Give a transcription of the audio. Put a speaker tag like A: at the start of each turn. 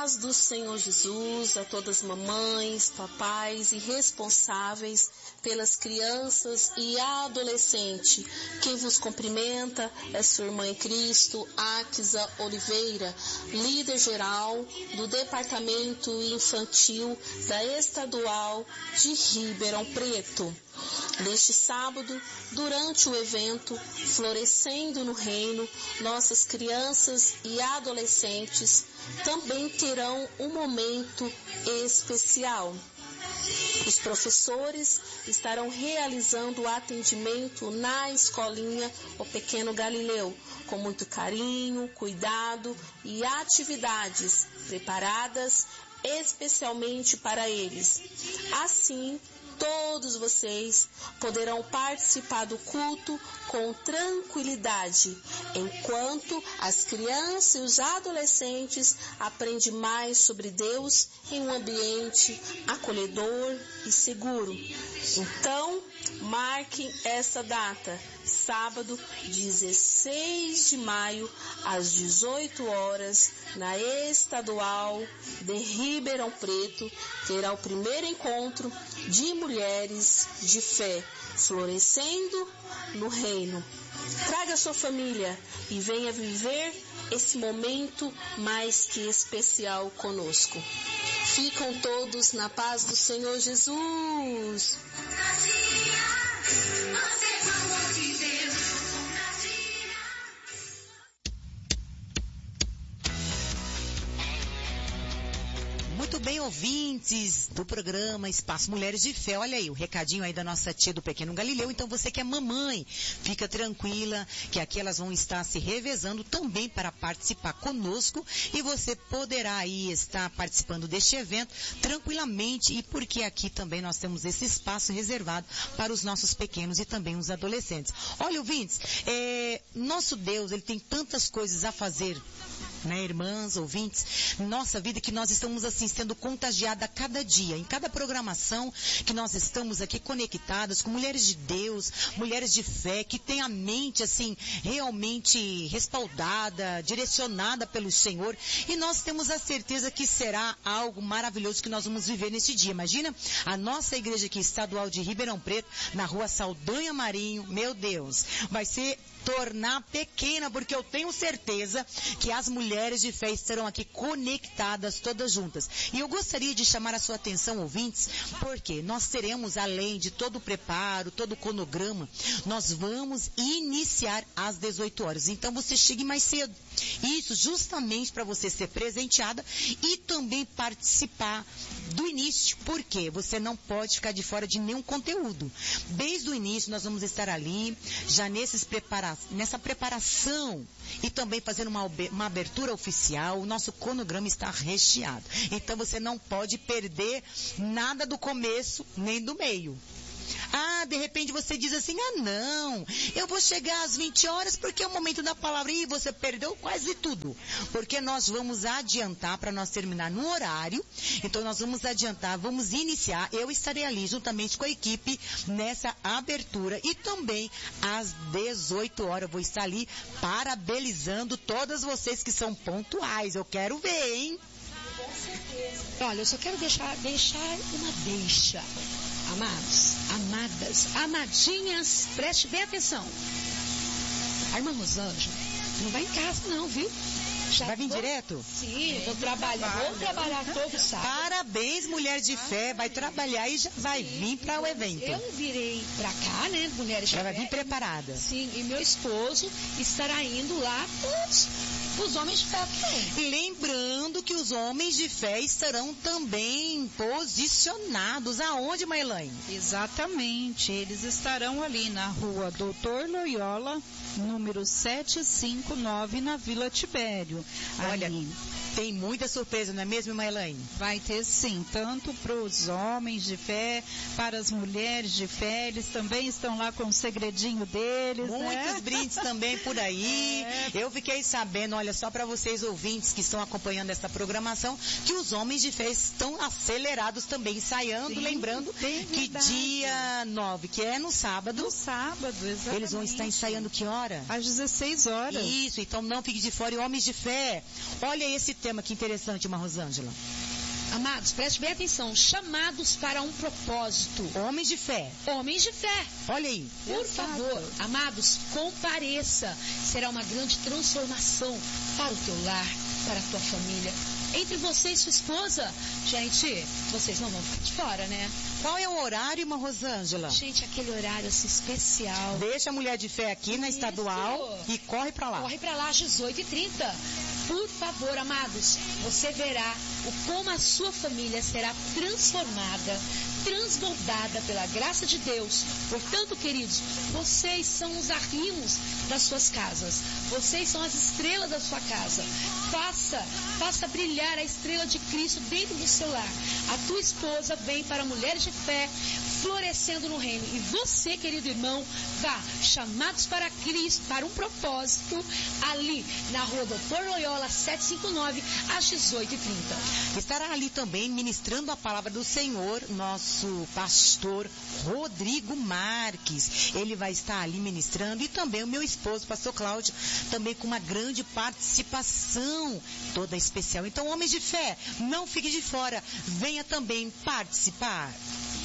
A: paz do Senhor Jesus a todas as mamães, papais e responsáveis pelas crianças e adolescentes. Quem vos cumprimenta é sua irmã em Cristo, Áquisa Oliveira, líder geral do Departamento Infantil da Estadual de Ribeirão Preto. Neste sábado, durante o evento Florescendo no Reino, nossas crianças e adolescentes também terão um momento especial. Os professores estarão realizando o atendimento na escolinha O Pequeno Galileu, com muito carinho, cuidado e atividades preparadas especialmente para eles. Assim, todos vocês poderão participar do culto com tranquilidade, enquanto as crianças e os adolescentes aprendem mais sobre Deus em um ambiente acolhedor e seguro. Então, marquem essa data, sábado, 16 de maio, às 18 horas, na Estadual de Ribeirão Preto, terá o primeiro encontro de mulheres de fé, florescendo no reino. Traga sua família e venha viver esse momento mais que especial conosco. Ficam todos na paz do Senhor Jesus.
B: Muito bem, ouvintes do programa Espaço Mulheres de Fé. Olha aí, o recadinho aí da nossa tia do Pequeno Galileu. Então, você que é mamãe, fica tranquila, que aqui elas vão estar se revezando também para participar conosco, e você poderá aí estar participando deste evento tranquilamente, e porque aqui também nós temos esse espaço reservado para os nossos pequenos e também os adolescentes. Olha, ouvintes, nosso Deus, ele tem tantas coisas a fazer, né, irmãs, ouvintes, nossa vida, que nós estamos assim sendo contagiadas a cada dia, em cada programação que nós estamos aqui conectadas com mulheres de Deus, mulheres de fé, que têm a mente assim realmente respaldada, direcionada pelo Senhor, e nós temos a certeza que será algo maravilhoso que nós vamos viver nesse dia. Imagina a nossa igreja aqui estadual de Ribeirão Preto, na rua Saldanha Marinho, meu Deus, vai ser tornar pequena, porque eu tenho certeza que as mulheres de fé estarão aqui conectadas todas juntas. E eu gostaria de chamar a sua atenção, ouvintes, porque nós teremos, além de todo o preparo, todo o cronograma, nós vamos iniciar às 18 horas. Então você chegue mais cedo. Isso justamente para você ser presenteada e também participar do início, porque você não pode ficar de fora de nenhum conteúdo. Desde o início nós vamos estar ali, já nessa preparação, e também fazendo uma abertura oficial. O nosso cronograma está recheado. Então você não pode perder nada do começo nem do meio. Ah, de repente você diz assim, não, eu vou chegar às 20 horas porque é o momento da palavra. E você perdeu quase tudo. Porque nós vamos adiantar para nós terminar no horário. Então nós vamos adiantar, vamos iniciar. Eu estarei ali juntamente com a equipe nessa abertura. E também às 18 horas eu vou estar ali parabenizando todas vocês que são pontuais. Eu quero ver, hein?
C: Com certeza. Olha, eu só quero deixar uma deixa. Amados, amadas, amadinhas, preste bem atenção. A irmã Rosângela não vai em casa não, viu?
B: Já vai vir direto?
C: Sim, vou trabalhar todo sábado.
B: Parabéns, mulher de fé, vai trabalhar e já vai vir para o evento.
C: Eu virei para cá, né, mulheres de fé.
B: Já vai vir preparada.
C: Sim, e meu esposo estará indo lá os homens de fé também.
B: Lembrando que os homens de fé estarão também posicionados aonde, Maelaine?
D: Exatamente, eles estarão ali na rua Doutor Loyola, número 759, na Vila Tibério.
B: Olha, tem muita surpresa, não é mesmo, Maelaine?
D: Vai ter sim, tanto para os homens de fé, para as mulheres de fé, eles também estão lá com o segredinho deles,
B: muitos brindes também por aí. Eu fiquei sabendo, olha, só para vocês ouvintes que estão acompanhando essa programação, programação, que os homens de fé estão acelerados também, ensaiando,
D: Sim,
B: lembrando que
D: verdade.
B: dia 9, que é no sábado,
D: Exatamente.
B: eles vão estar ensaiando que hora?
D: Às 16 horas.
B: Isso, então não fique de fora. E homens de fé, olha esse tema que interessante, irmã Rosângela.
C: Amados, preste bem atenção. Chamados para um propósito.
B: Homens de fé,
C: Homens de fé.
B: olha aí.
C: Por favor, amados, compareça. Será uma grande transformação para o teu lar, para a tua família. Entre você e sua esposa, gente, vocês não vão ficar de fora, né?
B: Qual é o horário, irmã Rosângela?
C: Gente, aquele horário assim especial.
B: Deixa a mulher de fé aqui na
C: Isso.
B: estadual e corre pra lá.
C: Corre para lá às 18h30. Por favor, amados, você verá como a sua família será transformada, transbordada pela graça de Deus. Portanto, queridos, vocês são os arrimos das suas casas. Vocês são as estrelas da sua casa. Faça brilhar a estrela de Cristo dentro do seu lar. A tua esposa vem para mulheres de fé, florescendo no reino. E você, querido irmão, vá, chamados para Cristo, para um propósito, ali na rua Doutor Loyola 759, às 18h30.
B: Estará ali também ministrando a palavra do Senhor, nosso pastor Rodrigo Marques. Ele vai estar ali ministrando, e também o meu esposo, pastor Cláudio, também com uma grande participação toda especial. Então, homens de fé, não fique de fora, venha também participar.